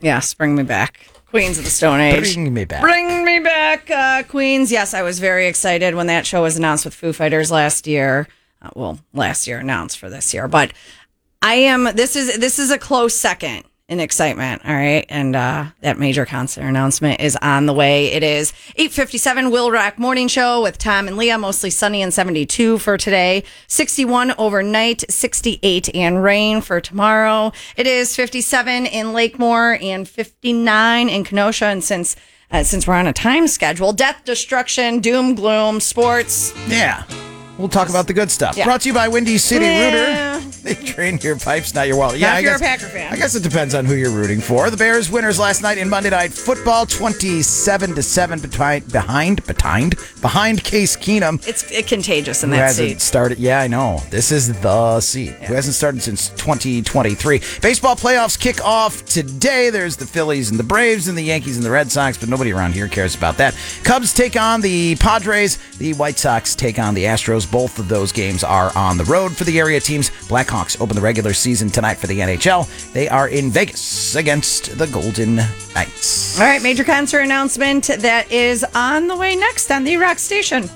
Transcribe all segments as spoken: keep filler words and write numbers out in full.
Yes, bring me back. Queens of the Stone Age. Bring me back. Bring me back, uh, Queens. Yes, I was very excited when that show was announced with Foo Fighters last year. Uh, well, last year announced for this year, but I am. This is this is a close second in excitement. All right, and uh, that major concert announcement is on the way. It is eight fifty-seven Will Rock Morning Show with Tom and Leah. Mostly sunny and seventy-two for today. sixty-one overnight, sixty-eight and rain for tomorrow. It is fifty-seven in Lakemore and fifty-nine in Kenosha. And since uh, since we're on a time schedule, death, destruction, doom, gloom, sports. Yeah. We'll talk about the good stuff. Yeah. Brought to you by Windy City Yeah. Rooter. They drain your pipes, not your wallet. Yeah, Not I if you're guess, a Packer fan. I guess it depends on who you're rooting for. The Bears winners last night in Monday Night Football, twenty-seven to seven behind behind behind behind Case Keenum. It's it contagious in Who that hasn't seat. started? Yeah, I know. This is the seat. Yeah. Who hasn't started since twenty twenty-three. Baseball playoffs kick off today. There's the Phillies and the Braves and the Yankees and the Red Sox, but nobody around here cares about that. Cubs take on the Padres. The White Sox take on the Astros. Both of those games are on the road for the area teams. Blackhawks open the regular season tonight for the N H L. They are in Vegas against the Golden Knights. All right, major concert announcement that is on the way next on the Rock Station.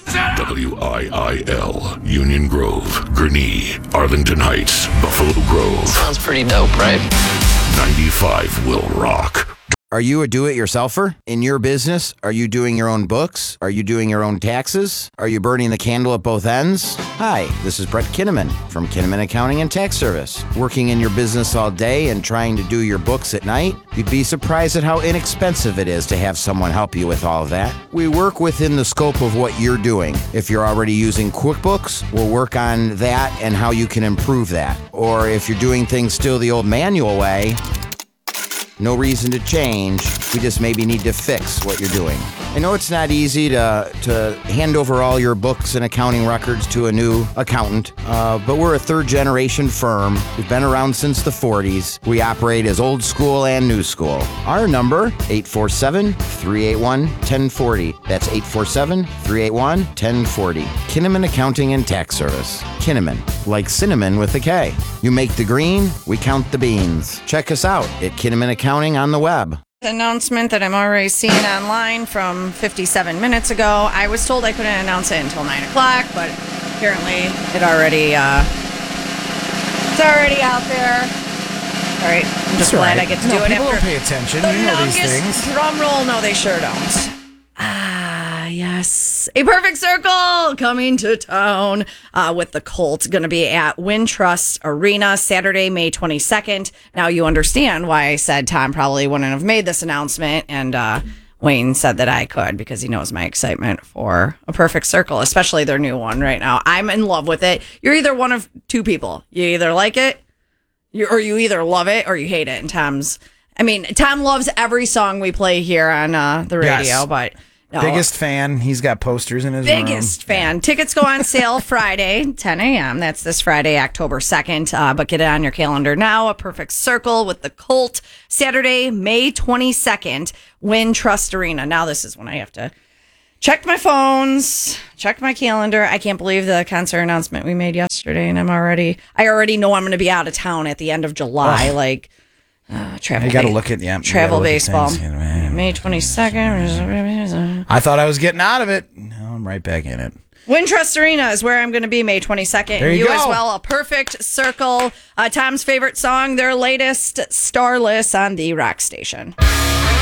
W I I L, Union Grove, Gurnee, Arlington Heights, Buffalo Grove. Sounds pretty dope, right? ninety-five will rock. Are you a do-it-yourselfer in your business? Are you doing your own books? Are you doing your own taxes? Are you burning the candle at both ends? Hi, this is Brett Kinnaman from Kinnaman Accounting and Tax Service. Working in your business all day and trying to do your books at night? You'd be surprised at how inexpensive it is to have someone help you with all of that. We work within the scope of what you're doing. If you're already using QuickBooks, we'll work on that and how you can improve that. Or if you're doing things still the old manual way, no reason to change. We just maybe need to fix what you're doing. I know it's not easy to to hand over all your books and accounting records to a new accountant, uh, but we're a third-generation firm. We've been around since the forties. We operate as old school and new school. Our number, eight four seven, three eight one, one zero four zero. That's eight four seven, three eight one, one zero four zero. Kinnaman Accounting and Tax Service. Kinnaman, like cinnamon with a K. You make the green, we count the beans. Check us out at Kinnaman Accounting on the web. Announcement that I'm already seeing online from fifty-seven minutes ago. I was told I couldn't announce it until nine o'clock, but apparently it already, uh, it's already out there. All right, I'm just That's glad right. I get to No, do it people after don't pay attention. the You know these longest things. drum roll. No, they sure don't. Ah, yes. A Perfect Circle coming to town uh, with the Cult. Going to be at Wintrust Arena Saturday, May twenty-second. Now you understand why I said Tom probably wouldn't have made this announcement. And uh, Wayne said that I could because he knows my excitement for A Perfect Circle, especially their new one right now. I'm in love with it. You're either one of two people. You either like it you, or you either love it or you hate it. And Tom's, I mean, Tom loves every song we play here on uh, the radio, Yes. but no, Biggest fan. He's got posters in his room. biggest fan. Tickets go on sale Friday, ten a.m. That's this Friday, October second. Uh, but get it on your calendar now. A Perfect Circle with the Cult. Saturday, May twenty-second, Wintrust Arena. Now this is when I have to check my phones, check my calendar. I can't believe the concert announcement we made yesterday, and I'm already, I already know I'm going to be out of town at the end of July. Oh. Like, uh, travel. You got to ba- look at yeah. you travel gotta look at baseball. things. May twenty-second. I thought I was getting out of it. Now I'm right back in it. Wintrust Arena is where I'm going to be May twenty-second. There you you go. as well. A Perfect Circle. Uh, Tom's favorite song, their latest, Starless, on the Rock Station.